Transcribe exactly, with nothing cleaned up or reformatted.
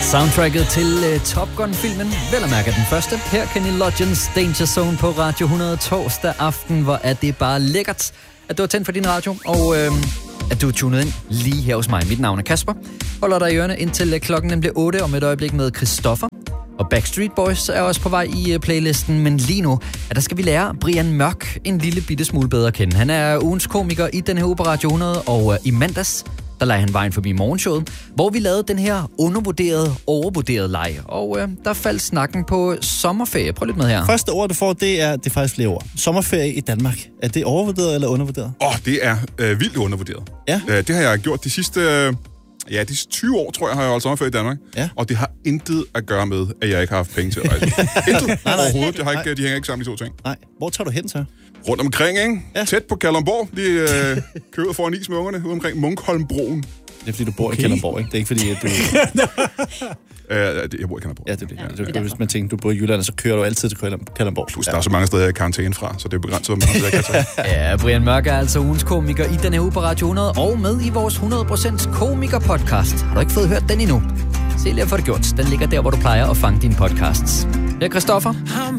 Soundtracket til uh, Top Gun-filmen, vel at mærke den første. Her Kenny Loggins Danger Zone på Radio hundrede torsdag aften, hvor er det bare lækkert, at du har tændt for din radio, og øh, at du er tunet ind lige her hos mig. Mit navn er Kasper. Holder dig i ørene indtil klokken nemlig otte om et øjeblik med Christoffer. Og Backstreet Boys er også på vej i playlisten, men lige nu, at der skal vi lære Brian Mørk en lille bitte smule bedre at kende. Han er ugens komiker i den her uge på Radio hundrede, og øh, i mandags, der lagde han vejen forbi morgenshowet, hvor vi lavede den her undervurderede, overvurderede leg. Og øh, der faldt snakken på sommerferie. Prøv lidt med her. Første ord, du får, det er, det er faktisk flere ord. Sommerferie i Danmark. Er det overvurderet eller undervurderet? Åh, oh, det er øh, vildt undervurderet. Ja. Øh, det har jeg gjort de sidste, øh, ja, de sidste tyve år, tror jeg, har jeg holdt sommerferie i Danmark. Ja. Og det har intet at gøre med, at jeg ikke har haft penge til at rejse. Intet nej, nej, overhovedet. Det har ikke, nej. de hænger ikke sammen, de to ting. Nej. Hvor tager du hen så? Rundt omkring, ikke? Ja. Tæt på Kalundborg. De øh, kører for en is med ungerne ude omkring Munkholmbroen. Det er fordi, du bor okay. i Kalundborg, ikke? Det er ikke fordi, at du... Uh, jeg bor i Kalundborg. Ja, det er det. Ja, det er, hvis man tænker, du bor i Jylland, så kører du altid til Kalundborg. Plus, der er så mange steder, jeg er i karantæne fra, så det er begrænset, hvor mange steder jeg kan tage. Ja, Brian Mørk er altså ugens komiker i den her uge på Radio hundrede, og med i vores hundrede procent komiker-podcast. Har du ikke fået hørt den endnu? Se lige at få det gjort. Den ligger der, hvor du plejer at fange dine podcasts. Ja, Christoffer?